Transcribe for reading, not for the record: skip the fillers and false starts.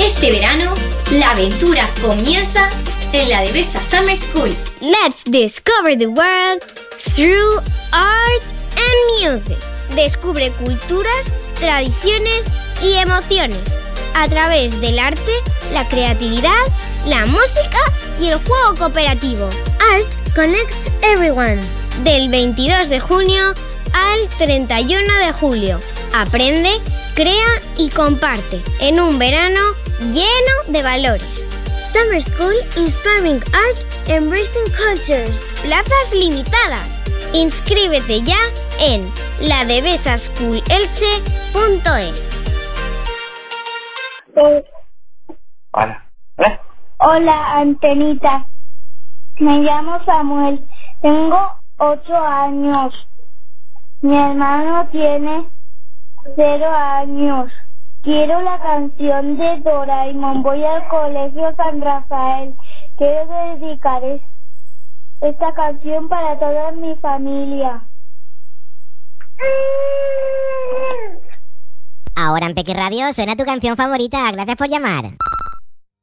Este verano, la aventura comienza en la Devesa Summer School. Let's discover the world through art and music. Descubre culturas, tradiciones y emociones a través del arte, la creatividad, la música y el juego cooperativo. Art connects everyone. Del 22 de junio al 31 de julio. Aprende, crea y comparte en un verano lleno de valores. Summer School Inspiring Art, Embracing Cultures. Plazas limitadas. Inscríbete ya en ladevesaschoolelche.es. Hola. Hola, Antenita. Me llamo Samuel. Tengo 8 años. Mi hermano tiene 0 años. Quiero la canción de Doraemon. Voy al colegio San Rafael. Quiero dedicar esta canción para toda mi familia. Ahora en Peque Radio suena tu canción favorita. Gracias por llamar.